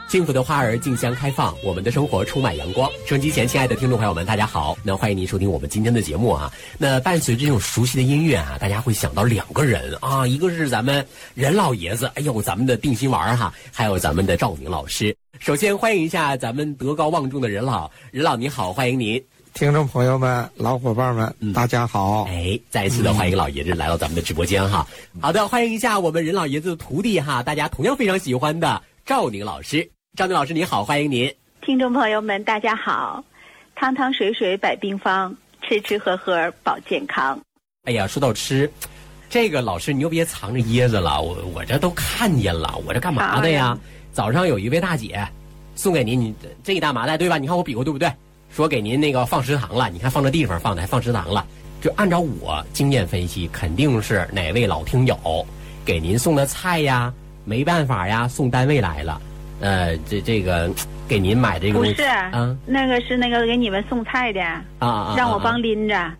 幸福的花儿竞相开放，我们的生活充满阳光。收音机前亲爱的听众朋友们，大家好，那欢迎您收听我们今天的节目啊。那伴随着这种熟悉的音乐啊，大家会想到两个人啊，一个是咱们任老爷子，哎呦，咱们的定心丸哈，还有咱们的赵宁老师。首先欢迎一下咱们德高望重的任老你好，欢迎您。 听众朋友们、老伙伴们，大家好！ 哎，再一次的欢迎老爷子来到咱们的直播间哈。好的，欢迎一下我们任老爷子的徒弟哈，大家同样非常喜欢的赵宁老师。赵宁老师你好，欢迎您。 听众朋友们大家好，汤汤水水百病方，吃吃喝喝保健康。 哎呀，说到吃，这个老师你又别藏着掖着了，我这都看见了，我这干嘛的呀？早上有一位大姐送给您，你这一大麻袋对吧？你看我比划对不对？说给您那个放食堂了，你看放这地方放的还放食堂了，就按照我经验分析，肯定是哪位老听友给您送的菜呀，没办法呀，送单位来了。这个给您买这个不是啊，那个是那个给你们送菜的让我帮拎着。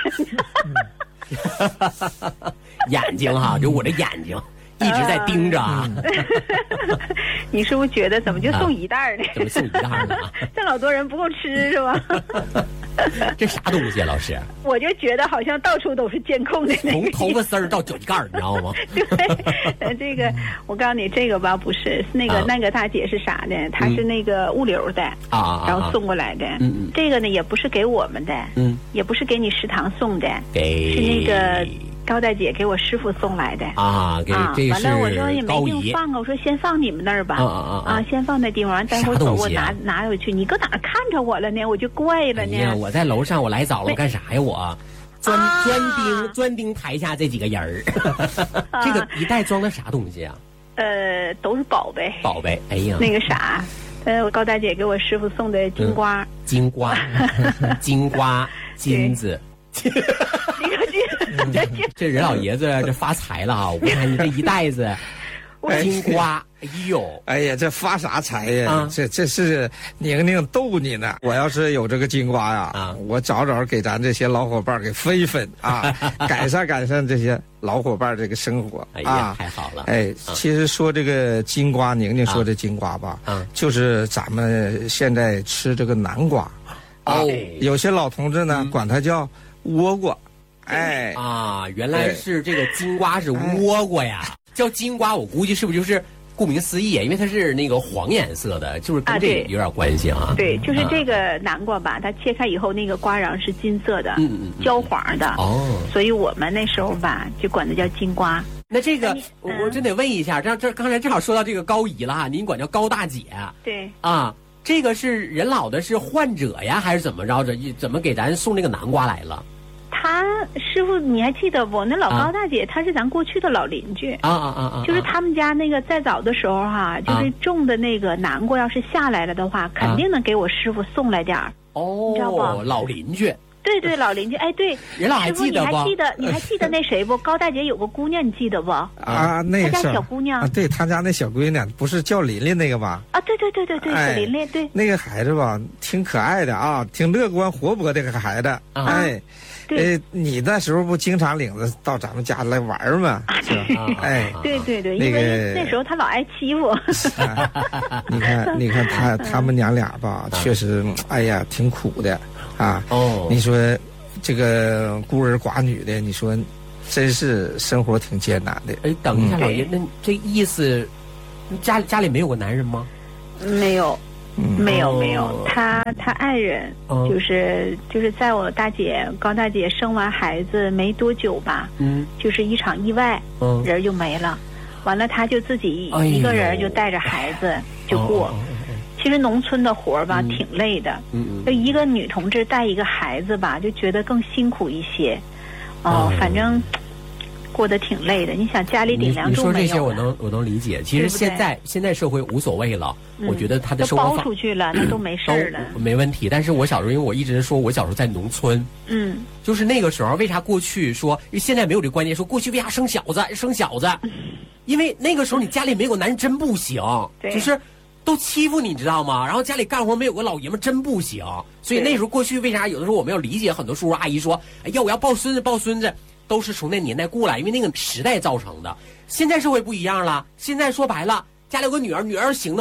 眼睛哈，就我这眼睛一直在盯着啊。 你是不是觉得怎么就送一袋呢？ 怎么送一袋呢？ 这老多人不够吃是吧？ 这啥东西啊，老师？ 我就觉得好像到处都是监控的， 从头发丝儿到脚底盖儿，你知道吗？ 对，这个我告诉你，这个吧不是那个大姐是啥的？她是那个物流的然后送过来的。这个呢也不是给我们的，也不是给你食堂送的，是那个高大姐给我师傅送来的这完了我说也没地方放我说先放你们那儿吧先放那地方，待会儿走我拿回去。你搁哪儿看着我了呢？我就怪了呢。 我在楼上，我来早了，我干啥呀？我专盯台下这几个人儿。这个一袋装的啥东西啊？ 都是宝贝。 宝贝，哎呀， 那个啥，我高大姐给我师傅送的金瓜， 金瓜，金子。这任老爷子这发财了啊！我看你这一袋子金瓜， 哎呀，这发啥财呀？这是宁宁逗你呢。我要是有这个金瓜呀，我早给咱这些老伙伴给分一分啊，改善这些老伙伴这个生活。 哎呀，太好了！ 其实说这个金瓜，宁宁说这金瓜吧，就是咱们现在吃这个南瓜。有些老同志呢，管它叫倭瓜。 原来是这个金瓜是倭瓜呀！叫金瓜，我估计是不是就是顾名思义，因为它是那个黄颜色的，就是跟这有点关系啊。 对，就是这个南瓜吧，它切开以后那个瓜瓤是金色的，焦黄的。所以我们那时候吧就管它叫金瓜。 那这个我真得问一下，这刚才正好说到这个高姨了哈，您管叫高大姐。 对这个是任老的是患者呀，还是怎么着？怎么给咱送这个南瓜来了？ 他师傅你还记得不？那老高大姐她是咱过去的老邻居就是他们家那个再早的时候就是种的那个南瓜，要是下来了的话，肯定能给我师傅送来点儿。你知道不？ 老邻居。 对，老邻居。对， 任老还记得不？ 你还记得那谁不？高大姐有个姑娘，你记得不？ 那她家小姑娘对，她家那小姑娘不是叫琳琳那个吧？ 对，小琳琳。对， 那个孩子吧，挺可爱的挺乐观活泼的个孩子。你那时候不经常领着到咱们家来玩吗？ 对，因为那时候他老挨欺负。 你看他们娘俩吧，确实哎呀挺苦的你说这个孤儿寡女的，你说真是生活挺艰难的。 等一下，老爷，那这意思家里没有个男人吗？ 没有，他爱人就是在我高大姐生完孩子没多久吧，就是一场意外，人就没了，完了他就自己一个人就带着孩子就过。其实农村的活吧挺累的，就一个女同志带一个孩子吧，就觉得更辛苦一些。反正过得挺累的。你想家里顶梁柱没有？ 你说这些我能理解。其实现在社会无所谓了，我觉得他的生活包出去了，那都没事了， 没问题。但是我小时候，因为我一直说我小时候在农村，就是那个时候为啥过去说现在没有这观念，说过去为啥生小子，因为那个时候你家里没有男人真不行，就是都欺负你知道吗？然后家里干活没有个老爷们真不行。所以那时候过去为啥有的时候我们要理解很多叔叔阿姨说，哎呀我要抱孙子，都是从那年代过来，因为那个时代造成的。现在社会不一样了，现在说白了，家里有个女儿行的话，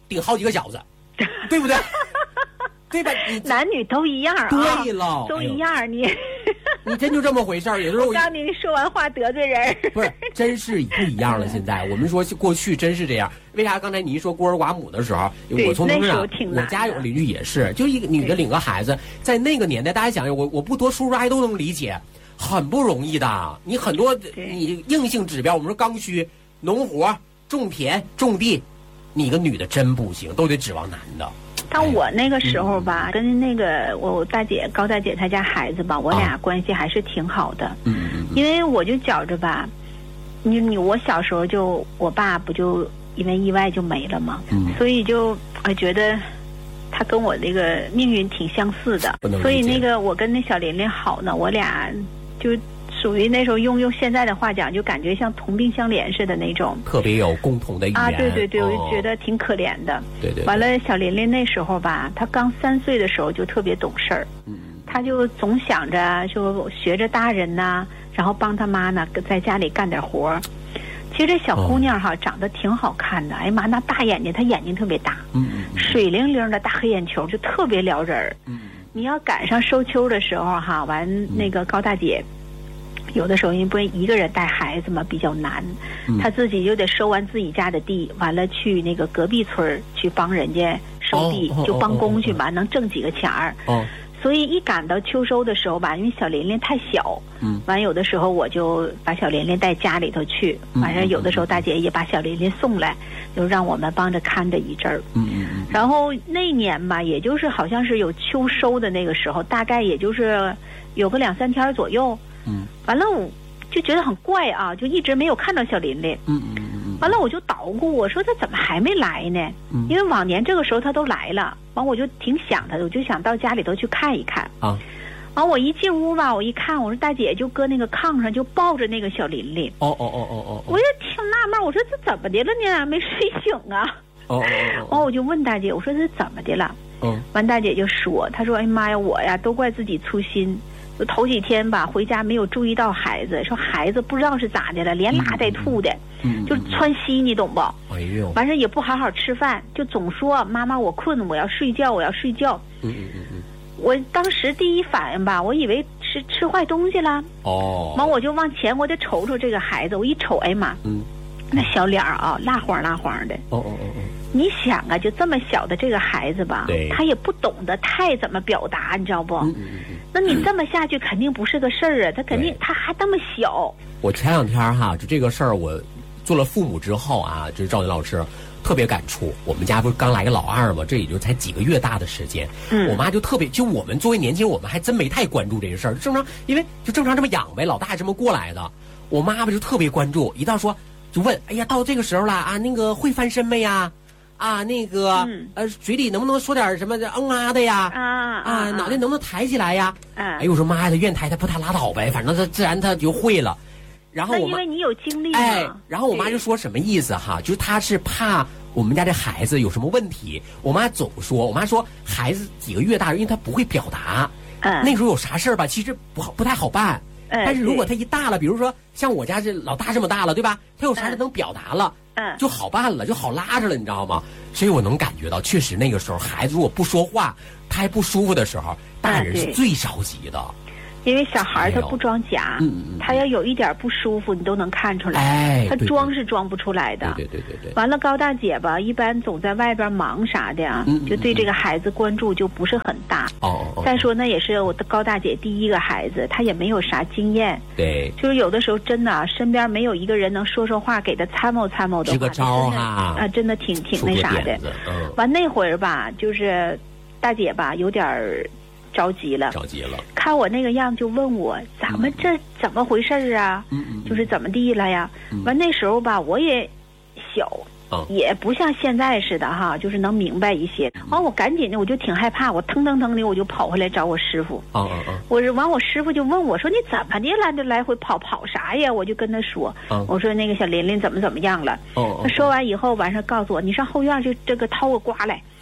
顶好几个饺子，对不对？对吧？ 男女都一样啊。 对了， 都一样。你真就这么回事儿？有的时候我告诉你，说完话得罪人。 不是，真是不一样了。现在我们说过去真是这样。为啥？刚才你一说孤儿寡母的时候，我从那上，我家有邻居也是，就一个女的领个孩子，在那个年代，大家想，我不多叔叔阿姨都能理解，很不容易的。你很多你硬性指标，我们说刚需、农活、种田、种地，你个女的真不行，都得指望男的。 但我那个时候吧，跟那个我大姐高大姐她家孩子吧，我俩关系还是挺好的。因为我就觉着吧，我小时候就我爸不就因为意外就没了嘛，所以就我觉得他跟我这个命运挺相似的。所以那个我跟那小琳琳好呢，我俩就属于那时候用现在的话讲，就感觉像同病相怜似的那种， 特别有共同的语言啊。 对，我就觉得挺可怜的。 对。 完了，小琳琳那时候吧，她刚3岁的时候就特别懂事儿，她就总想着就学着大人呐，然后帮她妈呢在家里干点活。其实这小姑娘哈，长得挺好看的，哎呀妈，那大眼睛，她眼睛特别大，水灵灵的大黑眼球，就特别撩人儿。你要赶上收秋的时候哈，完那个高大姐。有的时候因为不是一个人带孩子嘛，比较难，他自己就得收完自己家的地，完了去那个隔壁村去帮人家收地，就帮工去嘛，能挣几个钱儿。所以一赶到秋收的时候吧，因为小琳琳太小，完有的时候我就把小琳琳带家里头去，完了有的时候大姐也把小琳琳送来，就让我们帮着看着一阵儿。然后那年吧，也就是好像是有秋收的那个时候，大概也就是有个2-3天左右。完了我就觉得很怪啊，就一直没有看到小琳琳。完了我就捣鼓，我说他怎么还没来呢？因为往年这个时候他都来了，完我就挺想他的，我就想到家里头去看一看啊。完我一进屋吧，我一看，我说大姐就搁那个炕上就抱着那个小琳琳。我就挺纳闷，我说这怎么的了呢？没睡醒啊。完我就问大姐，我说这怎么的了？完大姐就说，她说哎妈呀，我呀都怪自己粗心。头几天吧，回家没有注意到孩子，说孩子不知道是咋的了，连拉带吐的，就窜稀，你懂不？ 哎呦， 完事也不好好吃饭，就总说妈妈我困，我要睡觉，我要睡觉。我当时第一反应吧，我以为是吃坏东西了。完我就往前，我得瞅瞅这个孩子，我一瞅，哎妈，那小脸啊，蜡黄蜡黄的。你想啊，就这么小的这个孩子吧，他也不懂得太怎么表达，你知道不？那你这么下去肯定不是个事儿啊，他肯定他还那么小。 我前2天哈，就这个事儿，我做了父母之后啊，就是赵云老师特别感触。我们家不是刚来个老二嘛，这也就才几个月大的时间，我妈就特别，就我们作为年轻人，我们还真没太关注这个事儿，正常，因为就正常这么养呗，老大这么过来的。我妈妈就特别关注，一到说就问，哎呀，到这个时候了啊，那个会翻身没呀？啊，那个嘴里能不能说点什么啊的呀？脑袋能不能抬起来呀？哎呦，我说妈呀，他愿抬他不他拉倒呗，反正他自然他就会了。然后我因为你有经历嘛。 然后我妈就说什么意思哈？就是她是怕我们家这孩子有什么问题。我妈总说，我妈说孩子几个月大，因为他不会表达，那时候有啥事儿吧，其实不太好办。但是如果他一大了，比如说像我家这老大这么大了，对吧？他有啥事能表达了。就好办了，就好拉着了，你知道吗？所以我能感觉到，确实那个时候孩子如果不说话，他还不舒服的时候，大人是最着急的。 因为小孩他不装假，他要有一点不舒服，你都能看出来。他装是装不出来的。 对。 完了，高大姐吧，一般总在外边忙啥的呀，就对这个孩子关注就不是很大。再说那也是我的高大姐第一个孩子，她也没有啥经验。 对。 就是有的时候真的身边没有一个人能说说话，给他参谋参谋的话， 支个招哈。 真的挺那啥的。完那会儿吧，就是大姐吧，有点着急了，看我那个样就问我咱们这怎么回事啊？就是怎么地了呀？完那时候吧，我也小，也不像现在似的哈，就是能明白一些。完我赶紧的，我就挺害怕，我腾腾腾的我就跑回来找我师傅。我师傅就问我说你怎么的了？这来回跑啥呀？我就跟他说，我说那个小琳琳怎么样了？他说完以后晚上告诉我，你上后院就这个掏个瓜来。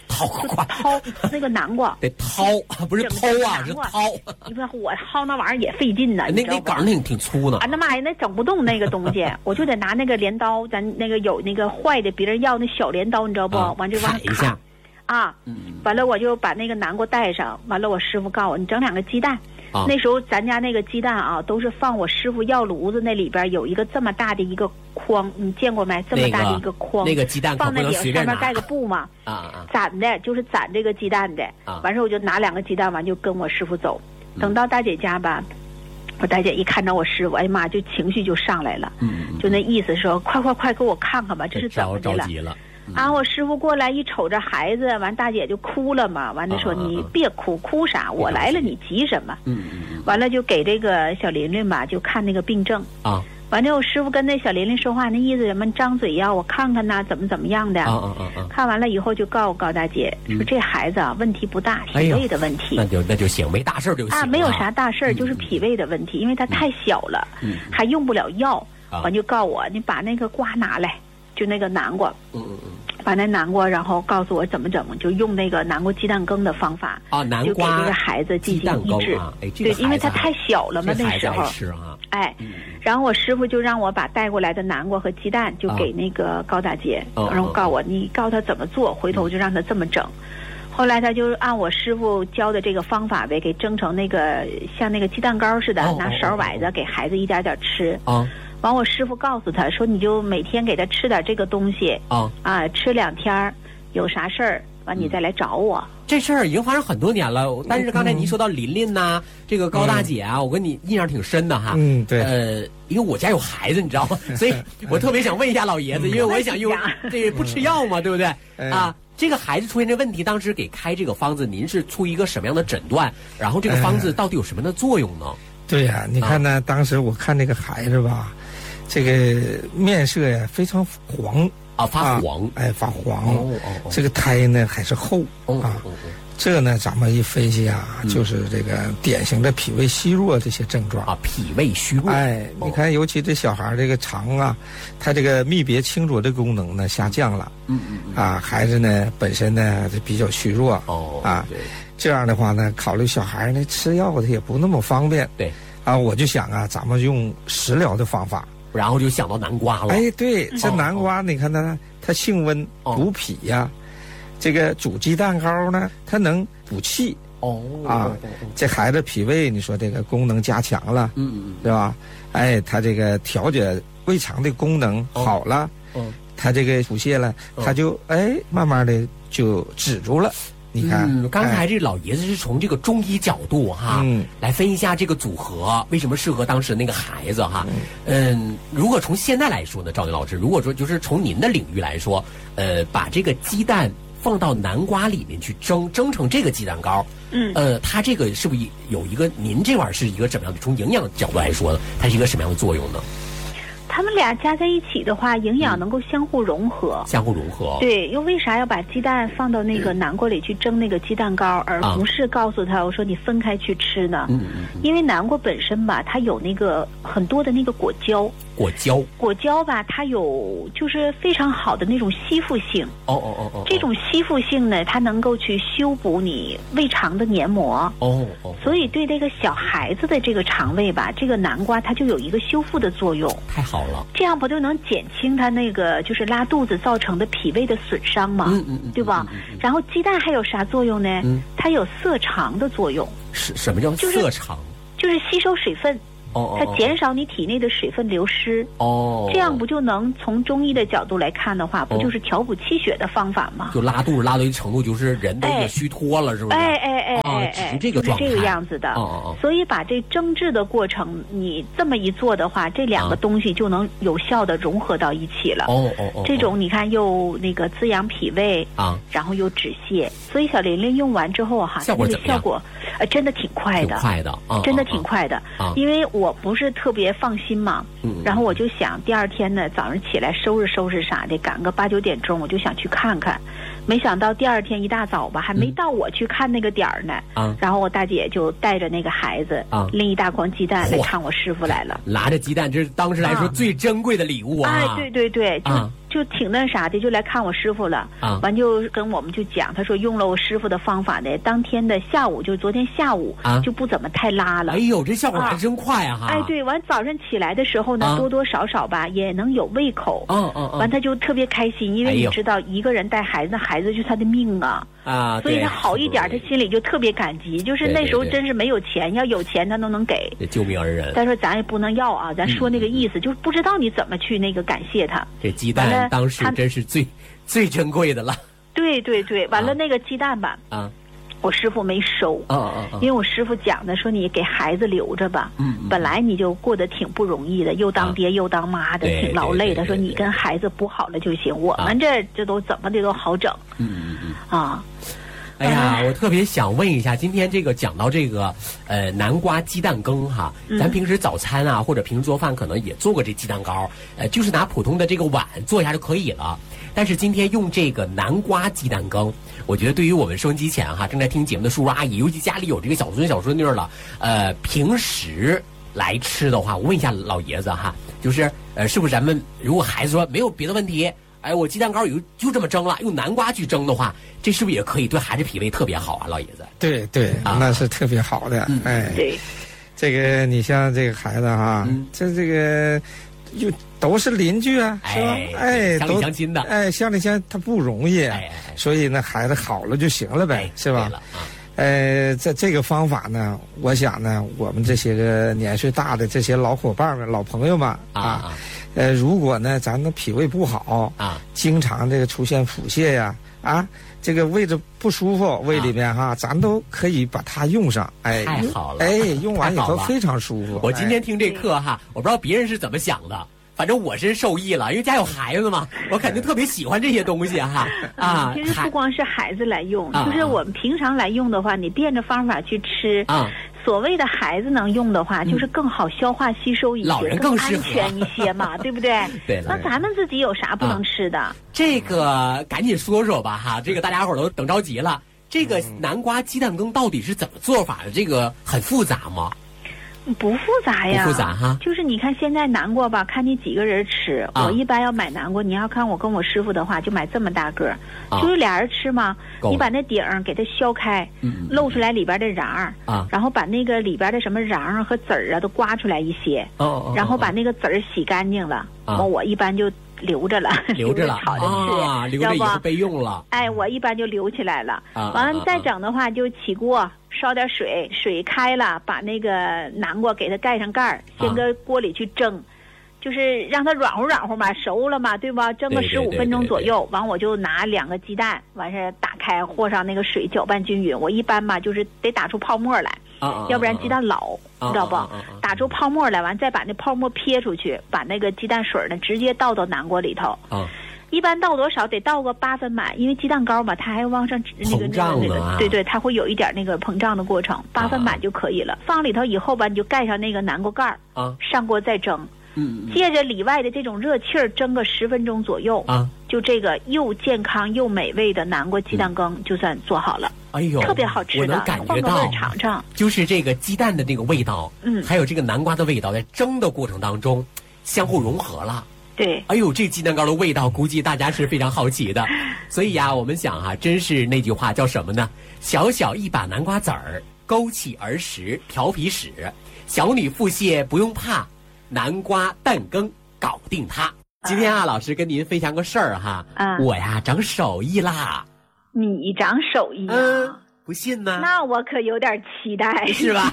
掏个掏那个南瓜， 得掏，不是偷啊，是掏。 你说我掏那玩意儿也费劲呢， 那杆儿挺粗呢。 啊，那妈呀，那整不动那个东西，我就得拿那个镰刀，咱那个有那个坏的，别人要那小镰刀，你知道不？完就往砍一下。 啊，完了我就把那个南瓜带上，完了我师傅告诉我，你整2个鸡蛋。那时候咱家那个鸡蛋啊，都是放我师傅药炉子那里边有一个这么大的一个筐，你见过没？这么大的一个筐， 那个鸡蛋放那里上面盖个布嘛，攒的就是攒这个鸡蛋的。完事我就拿2个鸡蛋，完就跟我师傅走。等到大姐家吧，我大姐一看着我师傅，哎呀妈，就情绪就上来了，就那意思说，快给我看看吧，这是怎么的了？ 着急了。 啊！我师傅过来一瞅着孩子，完大姐就哭了嘛。完了说你别哭，哭啥？我来了，你急什么？完了就给这个小琳琳吧，就看那个病症啊。完了我师傅跟那小琳琳说话，那意思什么？你张嘴呀，我看看呐，怎么样的？看完了以后就告诉高大姐说，这孩子啊问题不大，脾胃的问题。 那就行，没大事就行啊，没有啥大事，就是脾胃的问题，因为他太小了，还用不了药。完就告我，你把那个瓜拿来，就那个南瓜。把那南瓜，然后告诉我怎么整，就用那个南瓜鸡蛋羹的方法南瓜就给这个孩子进行医治。对，因为他太小了嘛，那时候。然后我师傅就让我把带过来的南瓜和鸡蛋就给那个高大姐，然后告诉我你告诉他怎么做，回头就让他这么整。后来他就按我师傅教的这个方法呗，给蒸成那个像那个鸡蛋糕似的，拿勺崴着给孩子一点点吃。完，我师傅告诉他说，你就每天给他吃点这个东西吃2天，有啥事儿完你再来找我。 这事儿已经发生很多年了，但是刚才您说到琳琳呐，这个高大姐啊，我跟你印象挺深的哈。 对。 因为我家有孩子，你知道吗？所以我特别想问一下老爷子，因为我也想用这不吃药嘛，对不对？这个孩子出现这问题，当时给开这个方子，您是出一个什么样的诊断？然后这个方子到底有什么样的作用呢？ 对呀，你看呢，当时我看那个孩子吧。这个面色呀非常黄发黄， 发黄。这个胎呢还是厚这呢咱们一分析啊，就是这个典型的脾胃虚弱这些症状脾胃虚弱。 你看，尤其这小孩这个肠啊，他这个泌别清浊的功能呢下降了。孩子呢本身呢就比较虚弱这样的话呢，考虑小孩呢吃药他也不那么方便。 对我就想咱们用食疗的方法。 然后就想到南瓜了。 对，这南瓜你看它性温补脾呀，这个煮鸡蛋糕呢，它能补气。这孩子脾胃你说这个功能加强了，对吧？他这个调节胃肠的功能好了，他这个腹泻了，他就慢慢的就止住了。你看， 刚才这老爷子是从这个中医角度来分析一下这个组合为什么适合当时那个孩子如果从现在来说呢，赵云老师，如果说就是从您的领域来说，把这个鸡蛋放到南瓜里面去蒸成这个鸡蛋糕，它这个是不是有一个您这块是一个怎么样的？从营养角度来说呢，它是一个什么样的作用呢？ 他们俩加在一起的话，营养能够相互融合。对，又为啥要把鸡蛋放到那个南瓜里去蒸那个鸡蛋糕，而不是告诉他我说你分开去吃呢？因为南瓜本身吧，它有那个很多的那个果胶。果胶吧，它有就是非常好的那种吸附性。这种吸附性呢，它能够去修补你胃肠的黏膜。所以对这个小孩子的这个肠胃吧，这个南瓜它就有一个修复的作用。 太好了， 这样不就能减轻他那个就是拉肚子造成的脾胃的损伤吗？对吧？然后鸡蛋还有啥作用呢？它有涩肠的作用。 什么叫涩肠？ 就是吸收水分。它减少你体内的水分流失。这样不就能从中医的角度来看的话，不就是调补气血的方法吗？ 就拉肚子拉到一程度，就是人都也虚脱了，是不是？这个状态， 就是这个样子的。所以把这蒸制的过程，你这么一做的话，这2个东西就能有效的融合到一起了。这种你看又那个滋养脾胃然后又止泻，所以小琳琳用完之后效果怎么样？ 效果真的挺快的，真的挺快的。因为我不是特别放心嘛，然后我就想第2天呢早上起来收拾啥的，赶个8、9点钟，我就想去看看。 没想到第二天一大早吧，还没到我去看那个点儿呢，然后我大姐就带着那个孩子，拎一大筐鸡蛋来看我师傅来了， 拿着鸡蛋，这是当时来说最珍贵的礼物啊！ 哎，对对对，就挺那啥的，就来看我师傅了。完就跟我们就讲，他说用了我师傅的方法呢，当天的下午，就是昨天下午就不怎么太拉了。 哎呦，这效果还真快啊！ 哎，对，完早上起来的时候呢，多多少少吧也能有胃口。完他就特别开心，因为你知道一个人带孩子，孩子就是他的命啊。所以他好一点，他心里就特别感激。就是那时候真是没有钱，要有钱他都能给。 救命恩人。 但说咱也不能要啊，咱说那个意思，就是不知道你怎么去那个感谢他。 这鸡蛋当时真是最珍贵的了。 对对对，完了那个鸡蛋吧，我师傅没收，因为我师傅讲的说你给孩子留着吧，本来你就过得挺不容易的，又当爹又当妈的，挺劳累的。说你跟孩子补好了就行，我们这都怎么的都好整。 哎呀，我特别想问一下，今天这个讲到这个南瓜鸡蛋羹哈，咱平时早餐啊或者平时做饭可能也做过这鸡蛋糕，就是拿普通的这个碗做一下就可以了。但是今天用这个南瓜鸡蛋羹，我觉得对于我们收音机前哈正在听节目的叔叔阿姨，尤其家里有这个小孙小孙女了，平时来吃的话，我问一下老爷子哈，就是是不是咱们如果孩子说没有别的问题？哎，我鸡蛋糕就这么蒸了，用南瓜去蒸的话，这是不是也可以对孩子脾胃特别好啊，老爷子？ 对对，那是特别好的。哎， 对， 这个你像这个孩子哈，这个又都是邻居啊，是吧？哎， 乡里乡亲的， 哎，乡里乡他不容易，所以呢，孩子好了就行了呗，是吧？这个方法呢，我想呢，我们这些个年岁大的这些老伙伴们、老朋友们如果呢，咱的脾胃不好经常这个出现腹泻呀，这个位置不舒服，胃里面咱都可以把它用上。哎， 太好了！ 哎，用完以后非常舒服。 我今天听这课我不知道别人是怎么想的，反正我是受益了，因为家有孩子嘛，我肯定特别喜欢这些东西其实不光是孩子来用，就是我们平常来用的话，你变着方法去吃所谓的孩子能用的话，就是更好消化吸收一些， 老人更安全一些嘛，对不对？ 对。 那咱们自己有啥不能吃的？ 这个赶紧说说吧哈，这个大家伙都等着急了。这个南瓜鸡蛋羹到底是怎么做法的？这个很复杂吗？ 不复杂呀， 不复杂哈。 就是你看现在南瓜吧，看你几个人吃。我一般要买南瓜，你要看我跟我师傅的话，就买这么大个儿，就是俩人吃嘛。你把那顶给它削开，露出来里边的瓤然后把那个里边的什么瓤和籽儿都刮出来一些，然后把那个籽儿洗干净了。我一般就留着了， 留着了， 炒着吃， 留着以后备用了。 哎，我一般就留起来了。完了再整的话，就起锅烧点水，水开了，把那个南瓜给它盖上盖儿，先搁锅里去蒸，就是让它软乎软乎嘛，熟了嘛，对吧？蒸个15分钟左右。完我就拿2个鸡蛋，完事打开和上那个水，搅拌均匀。我一般吧就是得打出泡沫来，要不然鸡蛋老，你知道不？打出泡沫来，完再把那泡沫撇出去，把那个鸡蛋水呢直接倒到南瓜里头。一般倒多少得倒个8分满，因为鸡蛋糕嘛，它还往上那个对对，它会有一点那个膨胀的过程，8分满就可以了。放里头以后吧，你就盖上那个南瓜盖儿上锅再蒸。借着里外的这种热气儿蒸个10分钟左右就这个又健康又美味的南瓜鸡蛋羹就算做好了。哎呦，特别好吃的， 我能感觉到， 尝尝， 就是这个鸡蛋的这个味道，还有这个南瓜的味道，在蒸的过程当中相互融合了。 对， 哎呦，这鸡蛋糕的味道，估计大家是非常好奇的。所以我们想真是那句话叫什么呢？小小一把南瓜籽儿，勾起儿时调皮史。小女腹泻不用怕，南瓜蛋羹搞定它。今天老师跟您分享个事儿哈，我长手艺啦。 你长手艺不信呢？ 那我可有点期待， 是吧？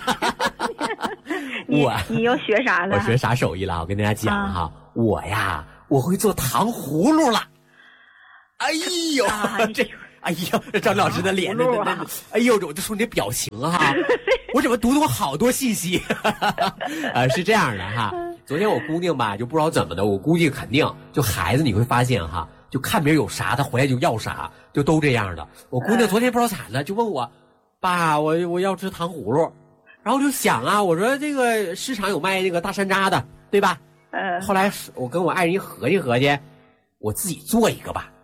你又学啥了？ 我学啥手艺了？我跟大家讲哈，我会做糖葫芦了。哎呦，哎呦，张老师的脸，哎呦，我就说你这表情我怎么读懂好多信息？是这样的哈。昨天我姑娘吧，就不知道怎么的，我估计肯定就孩子你会发现就看别人有啥，他回来就要啥，就都这样的。我姑娘昨天不知道咋了，就问我，爸，我要吃糖葫芦，然后就想我说这个市场有卖那个大山楂的，对吧？后来我跟我爱人一合计，我自己做一个吧。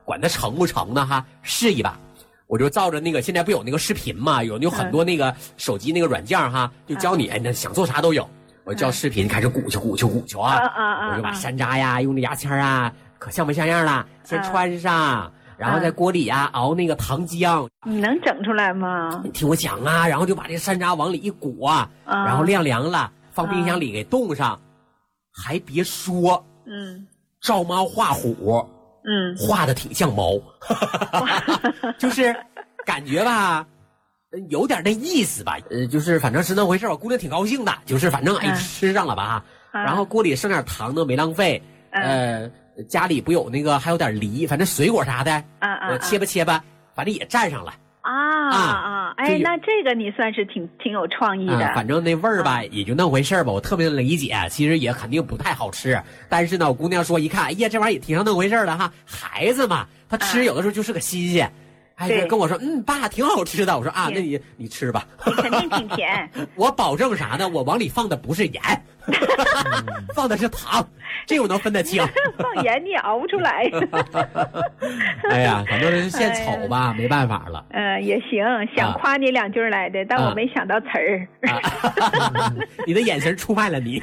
管它成不成呢哈，试一把。我就照着那个现在不有那个视频嘛，有很多那个手机那个软件哈，就教你那想做啥都有。我照视频开始鼓球啊，我就把山楂呀用那牙签啊，可像不像样了，先穿上，然后在锅里呀熬那个糖浆。 你能整出来吗？ 你听我讲啊，然后就把这山楂往里一裹啊，然后晾凉了，放冰箱里给冻上。还别说，照猫画虎。画的挺像猫，就是感觉吧，有点那意思吧，就是反正是那回事，我姑娘挺高兴的，就是反正吃上了吧，然后锅里剩点糖呢没浪费，家里不有那个还有点梨，反正水果啥的，我切吧，反正也蘸上了。 哎，那这个你算是挺有创意的。 反正那味儿吧，也就那回事吧。我特别理解，其实也肯定不太好吃。但是呢，我姑娘说一看，哎呀，这玩意儿也挺像那回事了哈。孩子嘛，他吃有的时候就是个新鲜。跟我说，爸，挺好吃的。我说那你吃吧。 你肯定挺甜。 我保证啥呢？我往里放的不是盐，放的是糖。这我能分得清。 放盐你也熬不出来。 哎呀，反正献丑吧，没办法了。 也行，想夸你两句来的，但我没想到词儿。 你的眼神出卖了你。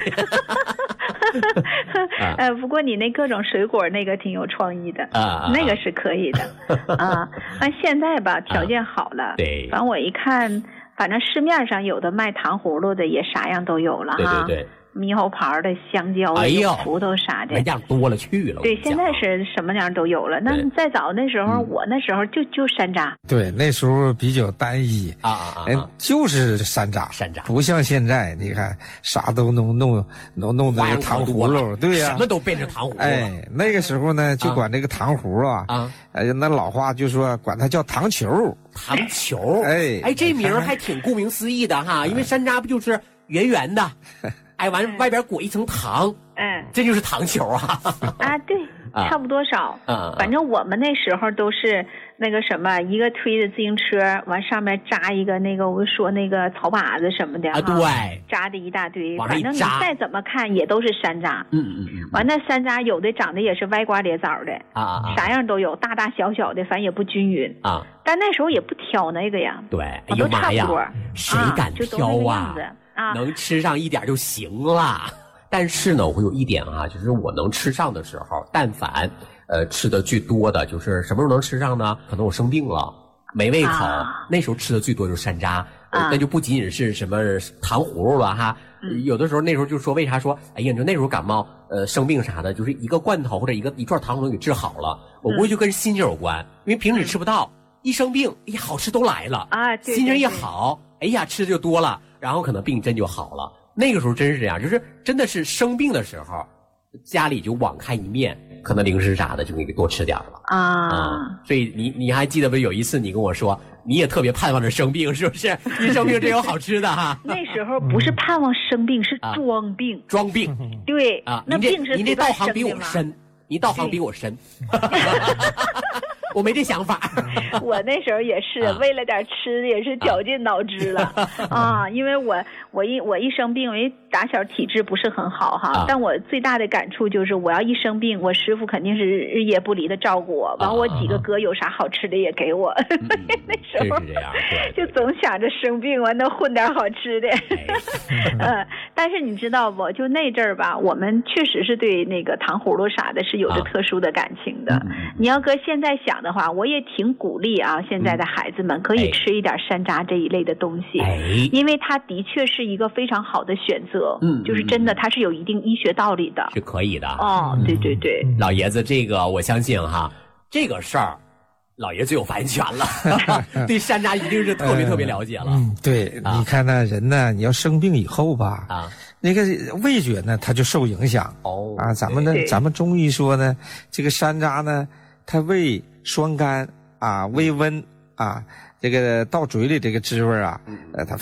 不过你那各种水果那个挺有创意的，那个是可以的啊。那现在吧，条件好了， 对， 反正我一看，反正市面上有的卖糖葫芦的也啥样都有了哈。 对。 猕猴桃的、香蕉的、葡萄啥的， 那样多了去了。 对，现在是什么样都有了。那再早那时候，我那时候就山楂。 对，那时候比较单一就是山楂，不像现在，你看啥都弄那个糖葫芦，对呀， 什么都变成糖葫芦。 那个时候呢，就管这个糖葫啊，那老话就说管它叫糖球。 糖球，这名还挺顾名思义的哈，因为山楂不就是圆圆的。完外边裹一层糖，这就是糖球啊！ 对，差不多少。反正我们那时候都是那个什么，一个推着自行车，完上面扎一个那个，我说那个草把子什么的对， 扎的一大堆。反正你再怎么看也都是山楂。完那山楂有的长得也是歪瓜裂枣的啥样都有，大大小小的，反正也不均匀但那时候也不挑那个呀， 对， 都差不多。 谁敢挑啊？能吃上一点就行了。但是呢，我有一点就是我能吃上的时候，但凡吃的最多的就是什么时候能吃上呢？可能我生病了没胃口，那时候吃的最多就是山楂，那就不仅仅是什么糖葫芦了哈。有的时候那时候就说为啥说哎呀，你说那时候感冒生病啥的，就是一个罐头或者一串糖葫芦给治好了，我估计就跟心情有关，因为平时吃不到，一生病哎呀好吃都来了心情一好，哎呀吃的就多了。然后可能病真就好了，那个时候真是这样，就是真的是生病的时候，家里就网开一面，可能零食啥的就给多吃点了所以你还记得不？有一次你跟我说，你也特别盼望着生病，是不是？一生病真有好吃的哈。 那时候不是盼望生病，是装病。 装病。 对那病是你这道行比我深，你道行比我深。我没这想法。 我那时候也是为了点吃的，也是绞尽脑汁了因为我一生病，因为打小体质不是很好哈，但我最大的感触就是我要一生病，我师傅肯定是日夜不离的照顾我，完我几个哥有啥好吃的也给我。那时候是这样， 就总想着生病完能混点好吃的。但是你知道不？就那阵儿吧，我们确实是对那个糖葫芦啥的是有着特殊的感情的。你要搁现在想的话，我也挺鼓励现在的孩子们可以吃一点山楂这一类的东西，因为它的确是一个非常好的选择。就是真的，它是有一定医学道理的， 是可以的。 对， 老爷子，这个我相信这个事儿，老爷子有发言权了。对山楂一定是特别特别了解了。 对，你看那人呢，你要生病以后吧，那个味觉呢，它就受影响。咱们中医说呢，这个山楂呢，它味酸甘微温这个到嘴里这个滋味它